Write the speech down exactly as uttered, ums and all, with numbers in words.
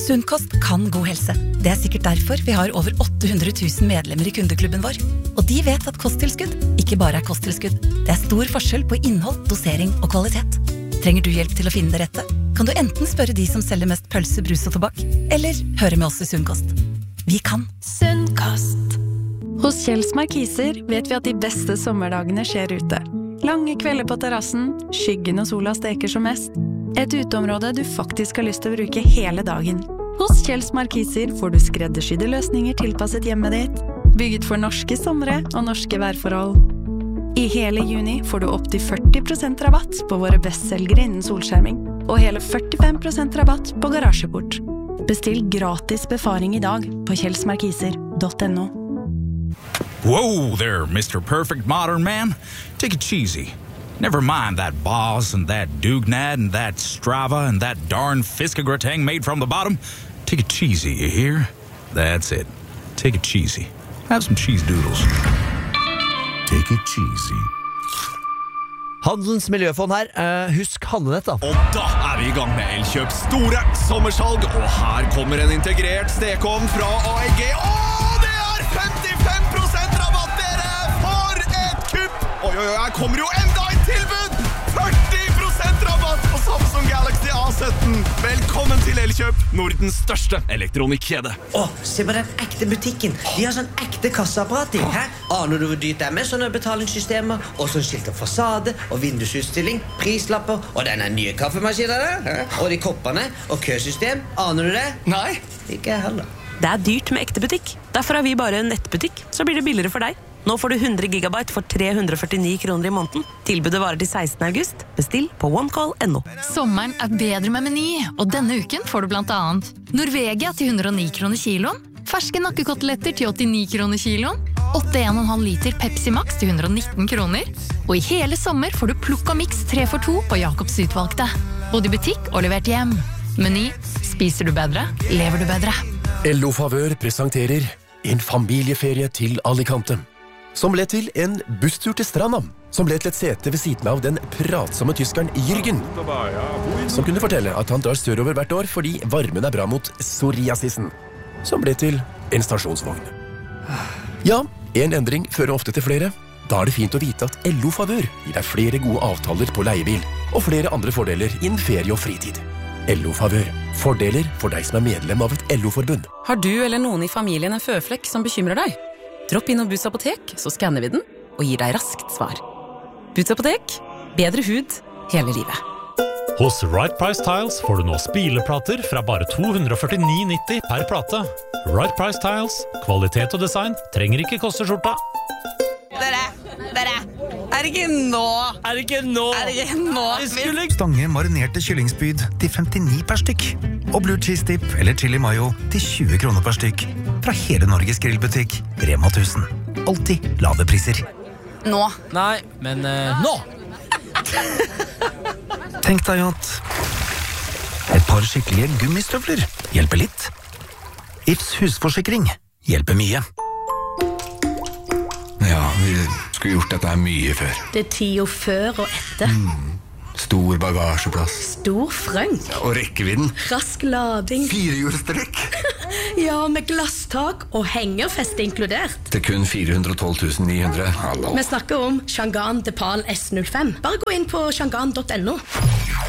Sunnkost kan god helse. Det er sikkert derfor vi har over åtte hundre tusen medlemmer i kundeklubben vår. Og de vet at kosttilskudd ikke bare er kosttilskudd. Det er stor forskjell på innhold, dosering og kvalitet. Trenger du hjelp til å finne det rette? Kan du enten spørre de som selger mest pølse, brus og tobakk, eller høre med oss i Sunnkost. Vi kan. Sunnkost. Hos Kjells Markiser vet vi at de beste sommerdagene skjer ute. Lange kvelder på terrassen, skyggen og sola steker som mest. Et uteområde du faktisk har lyst til å bruke hele dagen. Hos Kjells Markiser får du skreddersydde løsninger tilpasset hjemmet ditt, bygget for norske somre og norske værforhold. I hele juni får du opp til førti prosent rabatt på våre bestselgere innen solskjerming, og hele førtifem prosent rabatt på garasjeport. Bestill gratis befaring i dag på kjellsmarkiser punktum no. Whoa there, Mister Perfect Modern Man. Take it cheesy. Never mind that Boss and that Dugnad and that Strava and that darn Fiskegrateng made from the bottom. Take it cheesy, you hear? That's it. Take it cheesy. Have some cheese doodles. Take it cheesy. Handelens miljøfond her. Uh, husk handlenett da. Og da er vi i gang med Elkjøp store sommersalg. Og her kommer en integrert stekeovn fra A E G. Åh, det er femtifem prosent rabatt, dere! For et kupp! Oi, oi, oi, her kommer jo enda et tilbud! førti prosent rabatt på Samsung Galaxy A sytten. Velkommen til Elkjøp, Nordens største elektronikkjede. Åh, se på den ekte butikken. De har sånn ekte kasseapparat i. Hæ? Aner du hvor dyrt det er med sånne betalingssystemer, og sånn skilt av fasade, og vindusutstilling, prislapper, og denne nye kaffemaskinen der, og de koppene, og køsystem. Aner du det? Nei. Ikke jeg heller. Det er dyrt med ekte butikk. Derfor har vi bare en nettbutikk, så blir det billigere for deg. Nå får du hundre gigabyte for tre hundre og førtini kroner i måneden. Tilbudet varer til sekstende august. Bestill på onecall punktum no. Sommeren er bedre med Meny, og denne uken får du blant annet Norvegia til hundre og ni kroner kiloen, ferske nakkekoteletter til åttini kroner kiloen, åtte komma fem liter Pepsi Max til hundre og nitten kroner, og i hele sommer får du plukk og mix tre for to på Jacobs utvalgte. Både i butikk og levert hjem. Meny. Spiser du bedre, lever du bedre. L O Favør presenterer en familieferie til Alicante. Som ble til en busstur til stranda, som ble til et sete ved siden av den pratsomme tyskeren Jürgen, som kunne fortelle at han drar sørover hvert år fordi varmen er bra mot psoriasisen, som ble til en stasjonsvogn. Ja, en endring fører ofte til flere. Da er det fint å vite at L O Favør gir deg flere gode avtaler på leiebil, og flere andre fordeler innen ferie og fritid. L O Favør. Fordeler for deg som er medlem av et L O-forbund. Har du eller noen i familien en føflekk som bekymrer deg? Dropp innom Boots apotek, så skanner vi den og gir deg raskt svar. Boots apotek. Bedre hud hele livet. Hos Right Price Tiles får du nå spileplater fra bare to hundre og førtini nitti per plate. Right Price Tiles. Kvalitet og design trenger ikke koste skjorta. Dere, dere, er det ikke nå? Er det ikke nå? Er det ikke nå? Skulle... Stange marinerte kyllingspyd til femtini per stykk. Og blue cheese dip eller chili mayo til tjue kroner per stykk. Fra hele Norges grillbutikk, Rema tusen. Alltid lave priser. Nå. Nei, men uh, nå! Tenk deg at et par skikkelige gummistøvler hjelper litt. Ifs husforsikring hjelper mye. Ja, vi skulle gjort dette her mye før. Det er tida før og etter. Mm. Stor bagasjeplass. Stor frøng. Ja, og rekkevidden. Rask lading. Firehjulstrekk. Ja, med glasstak og hengerfeste inkludert. Til kun fire hundre og tolv tusen ni hundre. Hallo. Vi snakker om Changan Depal S null fem. Bare gå inn på changan punktum no.